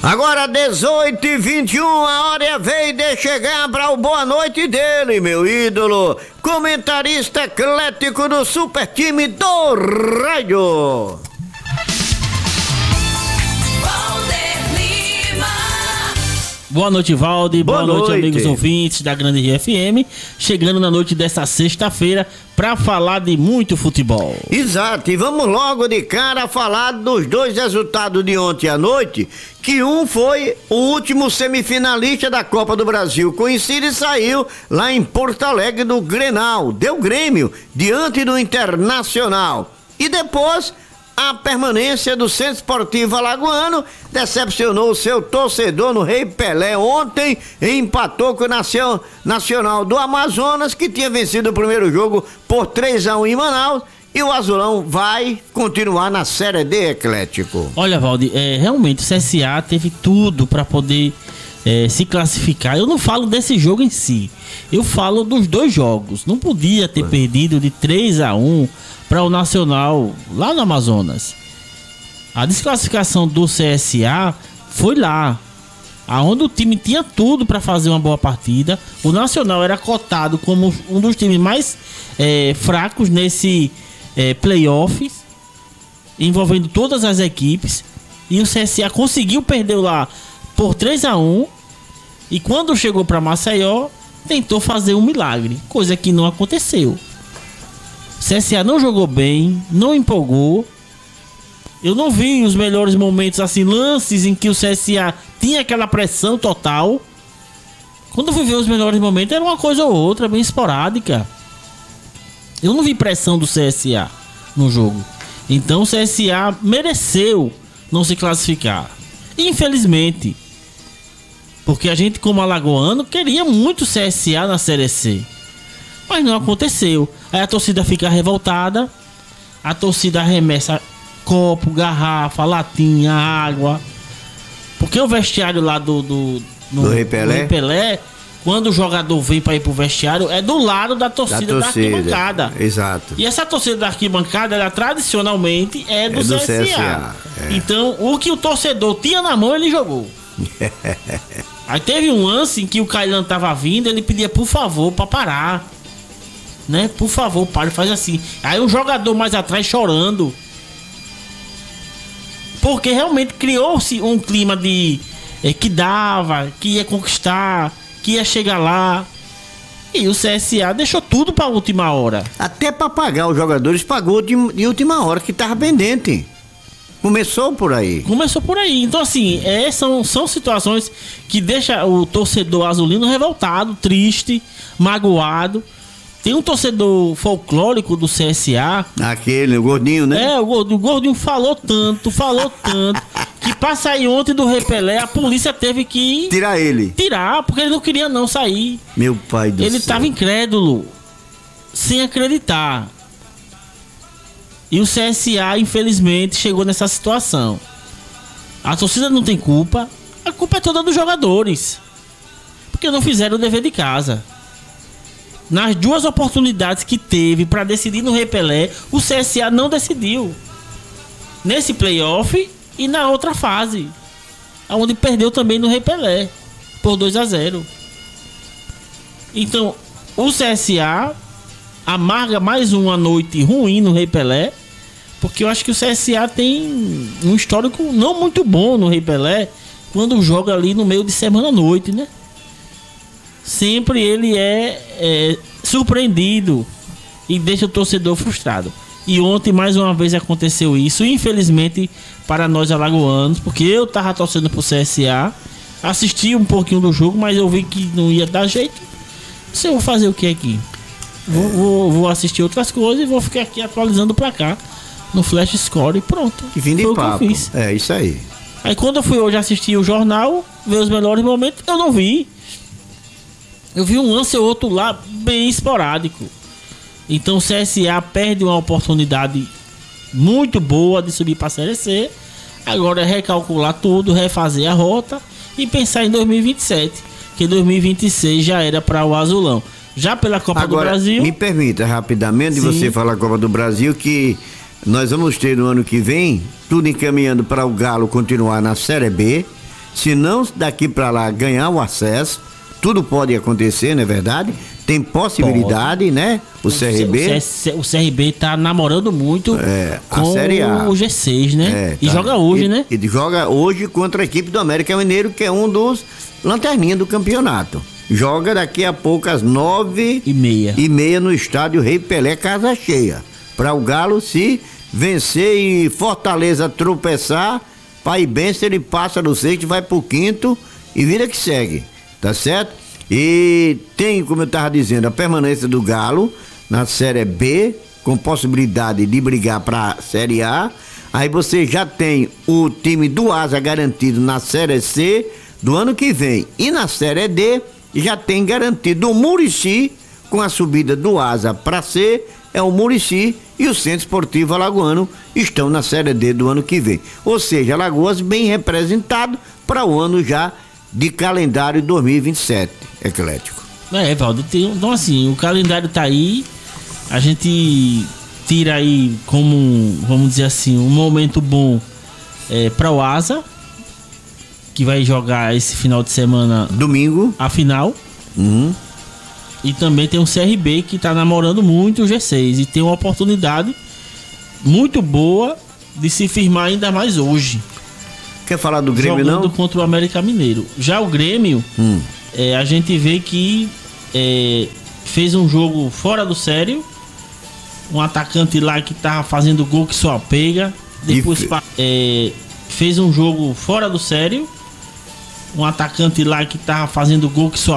Agora 18h21, a hora é vez de chegar para o boa noite dele, meu ídolo, comentarista eclético do super time do rádio. Boa noite, Valde. Boa noite, amigos ouvintes da Grande FM. Chegando na noite desta sexta-feira para falar de muito futebol. Exato, e vamos logo de cara falar dos dois resultados de ontem à noite, que um foi o último semifinalista da Copa do Brasil, conhecido e saiu lá em Porto Alegre do Grenal, deu Grêmio diante do Internacional. E depois a permanência do Centro Esportivo Alagoano decepcionou o seu torcedor no Rei Pelé ontem e empatou com o Nacional do Amazonas, que tinha vencido o primeiro jogo por 3-1 em Manaus, e o Azulão vai continuar na Série D, Eclético. Olha, Valde, realmente o CSA teve tudo para poder se classificar. Eu não falo desse jogo em si, eu falo dos dois jogos. Não podia ter perdido de 3-1 para o Nacional lá no Amazonas. A desclassificação do CSA foi lá, aonde o time tinha tudo para fazer uma boa partida. O Nacional era cotado como um dos times mais fracos nesse playoffs, envolvendo todas as equipes, e o CSA conseguiu perder lá por 3-1, e quando chegou para Maceió tentou fazer um milagre, coisa que não aconteceu. CSA não jogou bem, não empolgou. Eu não vi os melhores momentos, assim, lances em que o CSA tinha aquela pressão total. Quando eu fui ver os melhores momentos, era uma coisa ou outra, bem esporádica. Eu não vi pressão do CSA no jogo. Então o CSA mereceu não se classificar. Infelizmente. Porque a gente, como alagoano, queria muito o CSA na Série C. Mas não aconteceu. Aí a torcida fica revoltada, a torcida arremessa copo, garrafa, latinha, água. Porque o vestiário lá do Rei Pelé, quando o jogador vem para ir pro vestiário, é do lado da torcida da arquibancada. Exato. E essa torcida da arquibancada, ela tradicionalmente é do CSA. Então, o que o torcedor tinha na mão, ele jogou. Aí teve um lance em que o Cailan tava vindo, ele pedia por favor para parar. Né? Por favor, pare, faz assim. Aí um jogador mais atrás chorando. Porque realmente criou-se um clima de que dava, que ia conquistar, que ia chegar lá. E o CSA deixou tudo pra última hora. Até pra pagar os jogadores pagou de última hora, que tava pendente. Começou por aí. Então, assim, são situações que deixam o torcedor azulino revoltado, triste, magoado. Tem um torcedor folclórico do CSA. Aquele, o gordinho, né? O gordinho falou tanto, que pra sair ontem do Rei Pelé, a polícia teve que tirar, porque ele não queria não sair. Meu pai do céu. Ele tava incrédulo, sem acreditar. E o CSA, infelizmente, chegou nessa situação. A torcida não tem culpa, a culpa é toda dos jogadores, porque não fizeram o dever de casa. Nas duas oportunidades que teve para decidir no Rei Pelé, o CSA não decidiu. Nesse playoff e na outra fase, onde perdeu também no Rei Pelé por 2-0. Então, o CSA amarga mais uma noite ruim no Rei Pelé, porque eu acho que o CSA tem um histórico não muito bom no Rei Pelé, quando joga ali no meio de semana à noite, né? Sempre ele é surpreendido e deixa o torcedor frustrado. E ontem mais uma vez aconteceu isso, infelizmente para nós alagoanos, porque eu tava torcendo pro CSA, assisti um pouquinho do jogo, mas eu vi que não ia dar jeito. Eu vou fazer o que aqui? Vou assistir outras coisas e vou ficar aqui atualizando pra cá no Flash Score e pronto. Que fim de foi papo. O que eu fiz. É isso aí. Aí quando eu fui hoje assistir o jornal, ver os melhores momentos, eu não vi. Eu vi um lance ou outro lá bem esporádico. Então o CSA perde uma oportunidade muito boa de subir para a Série C. Agora é recalcular tudo, refazer a rota e pensar em 2027. Que 2026 já era para o Azulão. Já pela Copa do Brasil. Me permita rapidamente você falar da Copa do Brasil, que nós vamos ter no ano que vem tudo encaminhando para o Galo continuar na Série B. Se não daqui para lá ganhar o acesso, tudo pode acontecer, não é verdade? Tem possibilidade, pode, né? O CRB. O CRB tá namorando muito com a Série A. O G6, né? E joga hoje, né? Ele joga hoje contra a equipe do América Mineiro, que é um dos lanterninhas do campeonato. Joga daqui a pouco às 9h30 no estádio Rei Pelé, casa cheia. Para o Galo se vencer e Fortaleza tropeçar, Pai Benção, ele passa do sexto, vai pro quinto e vida que segue, tá certo? E tem, como eu estava dizendo, a permanência do Galo na Série B, com possibilidade de brigar para a Série A. Aí você já tem o time do Asa garantido na Série C do ano que vem. E na Série D já tem garantido o Murici, com a subida do Asa para C, é o Murici e o Centro Esportivo Alagoano estão na Série D do ano que vem. Ou seja, Alagoas bem representado para o ano já de calendário 2027, Eclético. Valdo, então assim, o calendário tá aí, a gente tira aí como, vamos dizer assim, um momento bom para o Asa, que vai jogar esse final de semana, domingo, a final. E também tem o CRB, que tá namorando muito o G6 e tem uma oportunidade muito boa de se firmar ainda mais hoje. Quer falar do Grêmio, jogando não? Contra o América Mineiro. Já o Grêmio, a gente vê que fez um jogo fora do sério. Um atacante lá que tava fazendo gol que só pega. Depois fez um jogo fora do sério. Um atacante lá que tava fazendo gol que só